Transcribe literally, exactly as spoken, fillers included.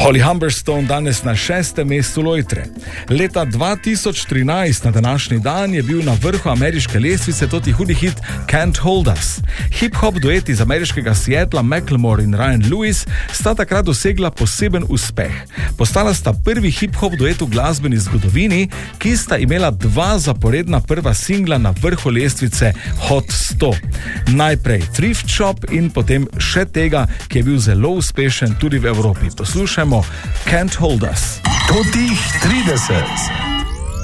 Holly Humberstone danes na šestem mestu lojtre. Leta dva tisoč trinajst na današnji dan je bil na vrhu ameriške lestvice toti hudi hit Can't Hold Us. Hip-hop duet iz ameriškega Seattla Macklemore in Ryan Lewis sta takrat dosegla poseben uspeh. Postala sta prvi hip-hop duet v glasbeni zgodovini, ki sta imela dva zaporedna prva singla na vrhu lestvice Hot sto. Najprej Thrift Shop in potem še tega, ki je bil zelo uspešen tudi v Evropi. Poslušajmo Can't Hold Us. Totih trideset.